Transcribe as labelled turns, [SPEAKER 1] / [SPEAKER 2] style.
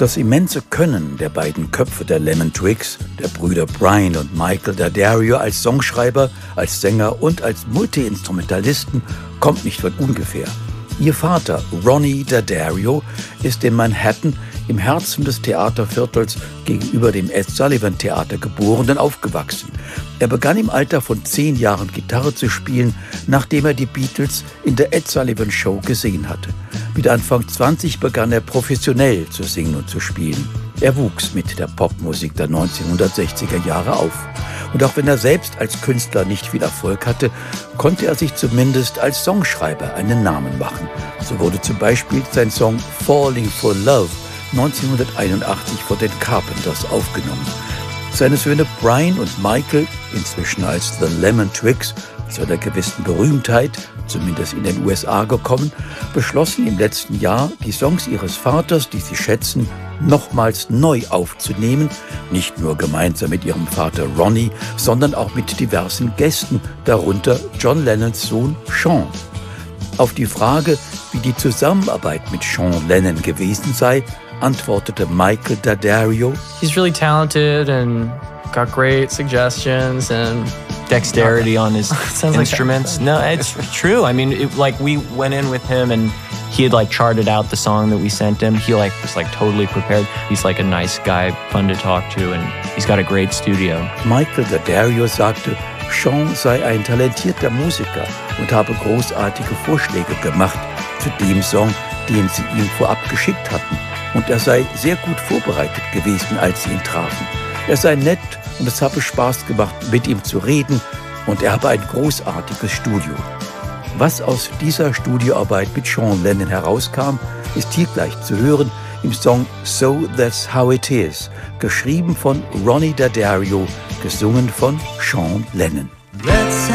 [SPEAKER 1] Das immense Können der beiden Köpfe der Lemon Twigs, der Brüder Brian und Michael D'Addario als Songschreiber, als Sänger und als Multiinstrumentalisten, kommt nicht von ungefähr. Ihr Vater, Ronnie D'Addario, ist in Manhattan im Herzen des Theaterviertels gegenüber dem Ed Sullivan Theater geboren und aufgewachsen. Er begann im Alter von 10 Jahren Gitarre zu spielen, nachdem er die Beatles in der Ed Sullivan Show gesehen hatte. Mit Anfang 20 begann er professionell zu singen und zu spielen. Er wuchs mit der Popmusik der 1960er Jahre auf. Und auch wenn er selbst als Künstler nicht viel Erfolg hatte, konnte er sich zumindest als Songschreiber einen Namen machen. So wurde zum Beispiel sein Song Falling for Love 1981 von den Carpenters aufgenommen. Seine Söhne Brian und Michael, inzwischen als The Lemon Twigs, zu einer gewissen Berühmtheit, zumindest in den USA gekommen, beschlossen im letzten Jahr, die Songs ihres Vaters, die sie schätzen, nochmals neu aufzunehmen, nicht nur gemeinsam mit ihrem Vater Ronnie, sondern auch mit diversen Gästen, darunter John Lennons Sohn Sean. Auf die Frage, wie die Zusammenarbeit mit Sean Lennon gewesen sei, antwortete Michael D'Addario:
[SPEAKER 2] He's really talented and got great suggestions and
[SPEAKER 3] dexterity on his instruments. No, it's true. I mean, we went in with him and he had charted out the song that we sent him. He was totally prepared. He's a nice guy, fun to talk to, and he's got a great studio.
[SPEAKER 1] Michael D'Addario sagte, Sean sei ein talentierter Musiker und habe großartige Vorschläge gemacht zu dem Song, den sie ihm vorab geschickt hatten. Und er sei sehr gut vorbereitet gewesen, als sie ihn trafen. Er sei nett und es habe Spaß gemacht, mit ihm zu reden, und er habe ein großartiges Studio. Was aus dieser Studioarbeit mit Sean Lennon herauskam, ist hier gleich zu hören im Song So That's How It Is, geschrieben von Ronnie D'Addario, gesungen von Sean Lennon.